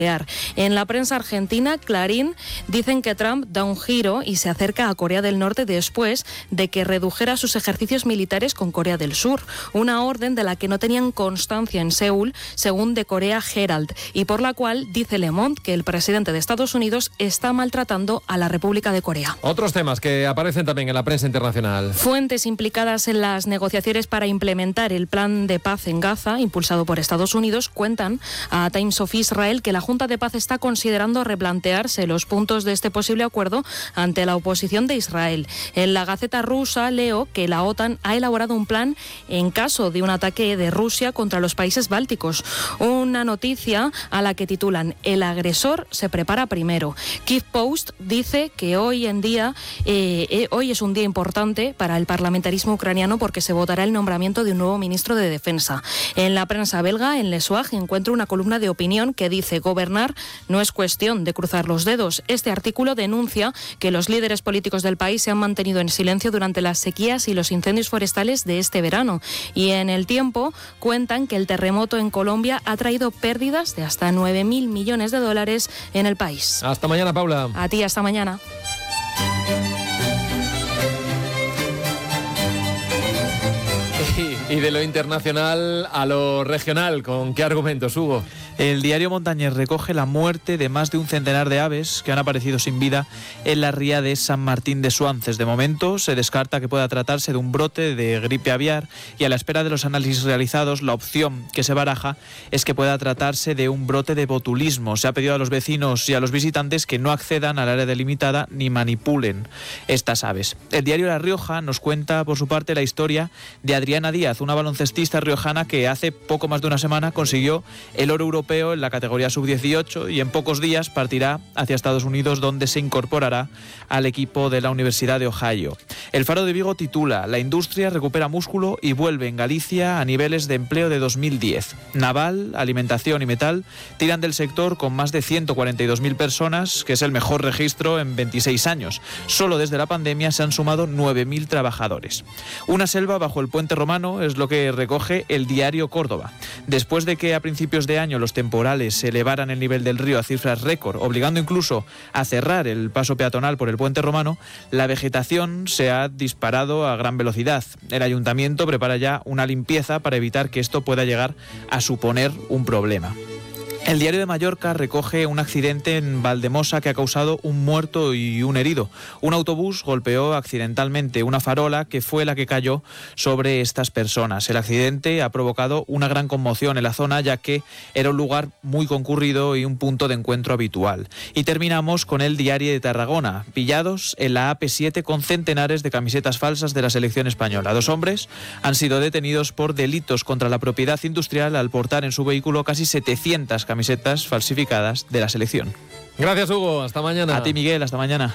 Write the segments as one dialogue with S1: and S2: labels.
S1: En la prensa argentina, Clarín, dicen que Trump da un giro y se acerca a Corea del Norte después de que redujera sus ejercicios militares con Corea del Sur, una orden de la que no tenían constancia en Seúl, según The Korea Herald, y por la cual dice Le Monde que el presidente de Estados Unidos está maltratando a la República de Corea.
S2: Otros temas que aparecen también en la prensa internacional.
S1: Fuentes implicadas en las negociaciones para implementar el plan de paz en Gaza, impulsado por Estados Unidos, cuentan a Times of Israel que la Junta de Paz está considerando replantearse los puntos de este posible acuerdo ante la oposición de Israel. En la Gaceta rusa leo que la OTAN ha elaborado un plan en caso de un ataque de Rusia contra los países bálticos. Una noticia a la que titulan "El agresor se prepara primero". Kyiv Post dice que hoy es un día importante para el parlamentarismo ucraniano porque se votará el nombramiento de un nuevo ministro de Defensa. En la prensa belga, en Le Soir, encuentro una columna de opinión que dice: gobernar no es cuestión de cruzar los dedos. Este artículo denuncia que los líderes políticos del país se han mantenido en silencio durante las sequías y los incendios forestales de este verano. Y en El Tiempo cuentan que el terremoto en Colombia ha traído pérdidas de hasta 9.000 millones de dólares en el país.
S2: Hasta mañana, Paula.
S1: A ti, hasta mañana.
S2: Y de lo internacional a lo regional, ¿con qué argumentos, Hugo?
S3: El diario Montañés recoge la muerte de más de un centenar de aves que han aparecido sin vida en la ría de San Martín de Suances. De momento se descarta que pueda tratarse de un brote de gripe aviar y a la espera de los análisis realizados, la opción que se baraja es que pueda tratarse de un brote de botulismo. Se ha pedido a los vecinos y a los visitantes que no accedan al área delimitada ni manipulen estas aves. El diario La Rioja nos cuenta por su parte la historia de Adriana Díaz, una baloncestista riojana que hace poco más de una semana consiguió el oro europeo en la categoría sub-18 y en pocos días partirá hacia Estados Unidos, donde se incorporará al equipo de la Universidad de Ohio. El Faro de Vigo titula: la industria recupera músculo y vuelve en Galicia a niveles de empleo de 2010. Naval, alimentación y metal tiran del sector con más de 142.000 personas, que es el mejor registro en 26 años. Solo desde la pandemia se han sumado 9.000 trabajadores. Una selva bajo el puente romano es lo que recoge el diario Córdoba. Después de que a principios de año los temporales elevaran el nivel del río a cifras récord, obligando incluso a cerrar el paso peatonal por el puente romano, la vegetación se ha disparado a gran velocidad. El ayuntamiento prepara ya una limpieza para evitar que esto pueda llegar a suponer un problema. El diario de Mallorca recoge un accidente en Valdemosa que ha causado un muerto y un herido. Un autobús golpeó accidentalmente una farola que fue la que cayó sobre estas personas. El accidente ha provocado una gran conmoción en la zona, ya que era un lugar muy concurrido y un punto de encuentro habitual. Y terminamos con el diario de Tarragona. Pillados en la AP7 con centenares de camisetas falsas de la selección española. 2 hombres han sido detenidos por delitos contra la propiedad industrial al portar en su vehículo casi 700 camisetas falsificadas de la selección.
S2: Gracias, Hugo. Hasta mañana.
S3: A ti, Miguel. Hasta mañana.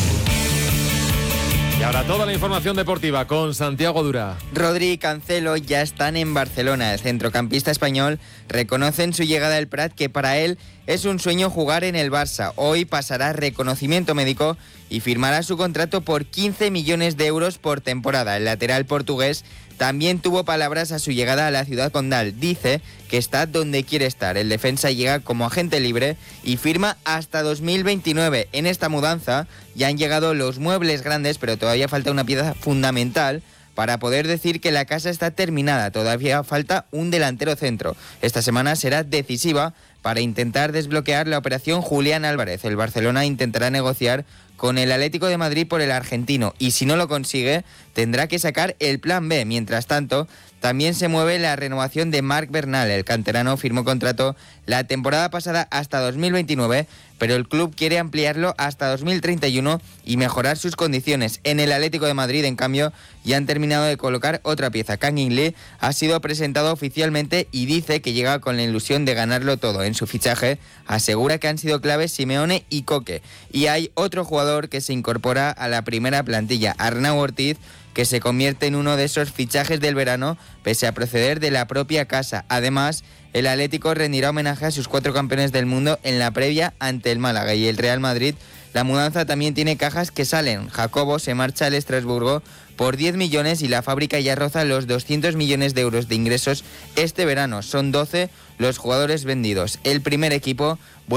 S2: Y ahora toda la información deportiva con Santiago Dura.
S4: Rodri y Cancelo ya están en Barcelona. El centrocampista español reconoce en su llegada al Prat que para él es un sueño jugar en el Barça. Hoy pasará reconocimiento médico y firmará su contrato por 15 millones de euros por temporada. El lateral portugués también tuvo palabras a su llegada a la ciudad condal. Dice que está donde quiere estar. El defensa llega como agente libre y firma hasta 2029. En esta mudanza ya han llegado los muebles grandes, pero todavía falta una pieza fundamental para poder decir que la casa está terminada. Todavía falta un delantero centro. Esta semana será decisiva para intentar desbloquear la operación Julián Álvarez. El Barcelona intentará negociar con el Atlético de Madrid por el argentino y si no lo consigue tendrá que sacar el plan B. Mientras tanto, también se mueve la renovación de Marc Bernal. El canterano firmó contrato la temporada pasada hasta 2029, pero el club quiere ampliarlo hasta 2031 y mejorar sus condiciones. En el Atlético de Madrid, en cambio, ya han terminado de colocar otra pieza. Kang In Lee ha sido presentado oficialmente y dice que llega con la ilusión de ganarlo todo. En su fichaje asegura que han sido claves Simeone y Coque. Y hay otro jugador que se incorpora a la primera plantilla, Arnau Ortiz, que se convierte en uno de esos fichajes del verano, pese a proceder de la propia casa. Además, el Atlético rendirá homenaje a sus 4 campeones del mundo en la previa ante el Málaga y el Real Madrid. La mudanza también tiene cajas que salen. Jacobo se marcha al Estrasburgo por 10 millones y la fábrica ya roza los 200 millones de euros de ingresos este verano. Son 12 los jugadores vendidos. El primer equipo